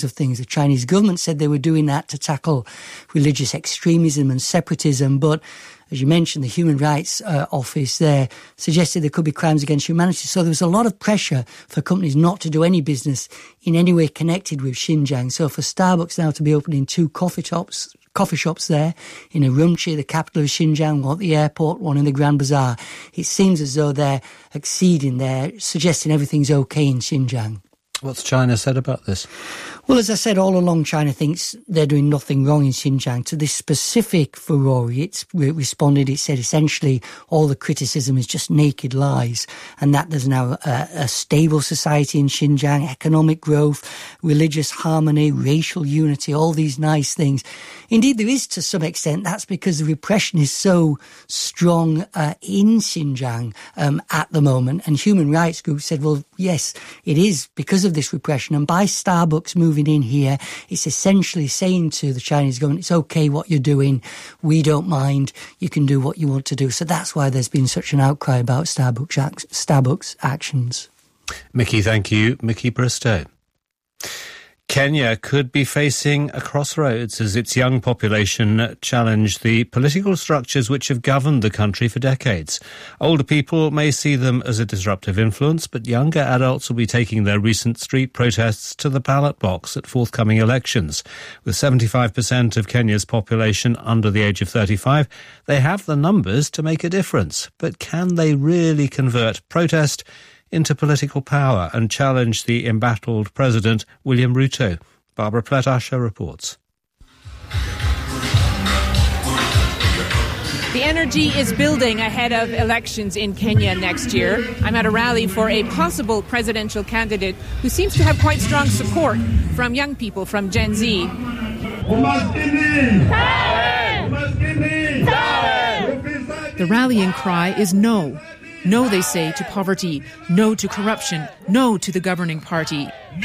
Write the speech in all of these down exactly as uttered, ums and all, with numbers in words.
of things. The Chinese government said they were doing that to tackle religious extremism and separatism, but as you mentioned, the Human Rights uh, Office there suggested there could be crimes against humanity. So there was a lot of pressure for companies not to do any business in any way connected with Xinjiang. So for Starbucks now to be opening two coffee shops, coffee shops there in Urumqi, the capital of Xinjiang, one at the airport, one in the Grand Bazaar, it seems as though they're acceding there, suggesting everything's okay in Xinjiang. What's China said about this? Well, as I said, all along, China thinks they're doing nothing wrong in Xinjiang. To this specific furore, it's responded, it said essentially all the criticism is just naked lies, and that there's now a, a stable society in Xinjiang, economic growth, religious harmony, racial unity, all these nice things. Indeed, there is to some extent. That's because the repression is so strong uh, in Xinjiang um, at the moment, and human rights groups said, well, yes, it is because of this repression, and by Starbucks moving in here, it's essentially saying to the Chinese government, it's okay what you're doing, we don't mind, you can do what you want to do. So that's why there's been such an outcry about Starbucks, ac- Starbucks actions. Mickey, thank you. Mickey Bristow. Kenya could be facing a crossroads as its young population challenge the political structures which have governed the country for decades. Older people may see them as a disruptive influence, but younger adults will be taking their recent street protests to the ballot box at forthcoming elections. With seventy-five percent of Kenya's population under the age of thirty-five, they have the numbers to make a difference. But can they really convert protest into political power and challenge the embattled President William Ruto? Barbara Pletasha reports. The energy is building ahead of elections in Kenya next year. I'm at a rally for a possible presidential candidate who seems to have quite strong support from young people, from Gen Z. The rallying cry is no. No, they say, to poverty. No to corruption. No to the governing party.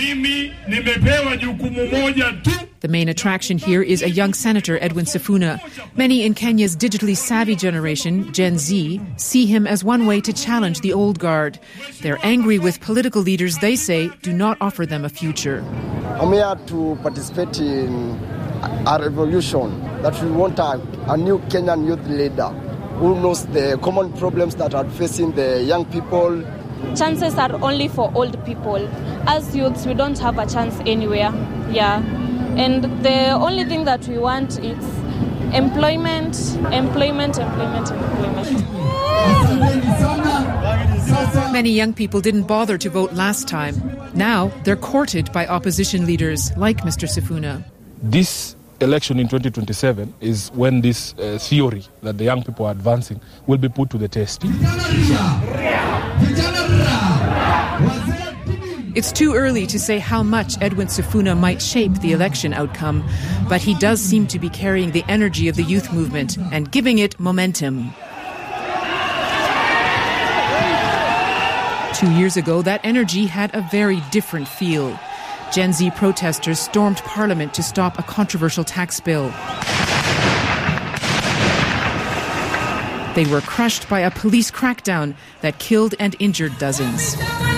The main attraction here is a young senator, Edwin Sifuna. Many in Kenya's digitally savvy generation, Gen Z, see him as one way to challenge the old guard. They're angry with political leaders they say do not offer them a future. I'm here to participate in a revolution that we want a, a new Kenyan youth leader who knows the common problems that are facing the young people. Chances are only for old people. As youths, we don't have a chance anywhere. Yeah. And the only thing that we want is employment, employment, employment, employment. Many young people didn't bother to vote last time. Now they're courted by opposition leaders like Mister Sifuna. This election in twenty twenty-seven is when this uh, theory that the young people are advancing will be put to the test. It's too early to say how much Edwin Sifuna might shape the election outcome, but he does seem to be carrying the energy of the youth movement and giving it momentum. Two years ago, that energy had a very different feel. Gen Z protesters stormed Parliament to stop a controversial tax bill. They were crushed by a police crackdown that killed and injured dozens.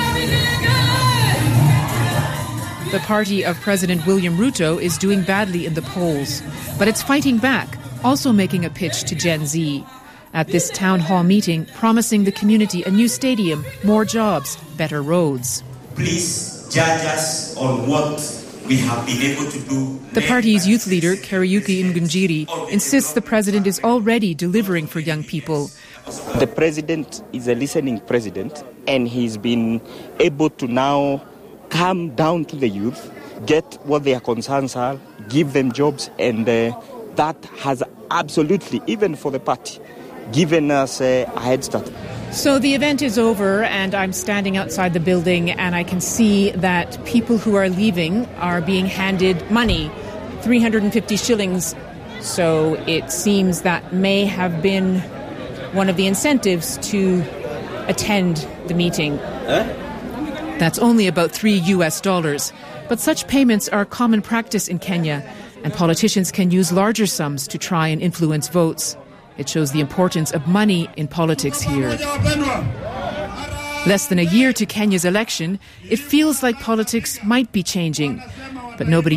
The party of President William Ruto is doing badly in the polls, but it's fighting back, also making a pitch to Gen Z. At this town hall meeting, promising the community a new stadium, more jobs, better roads. Please judge us on what we have been able to do. The party's youth leader, Kariuki Ngunjiri, insists the president is already delivering for young people. The president is a listening president, and he's been able to now come down to the youth, get what their concerns are, give them jobs, and uh, that has absolutely, even for the party, given us uh, a head start. So the event is over and I'm standing outside the building and I can see that people who are leaving are being handed money, three hundred fifty shillings. So it seems that may have been one of the incentives to attend the meeting. Huh? That's only about three U S dollars. But such payments are common practice in Kenya, and politicians can use larger sums to try and influence votes. It shows the importance of money in politics here. The Less than a year to Kenya's election, it feels like politics might be changing. But nobody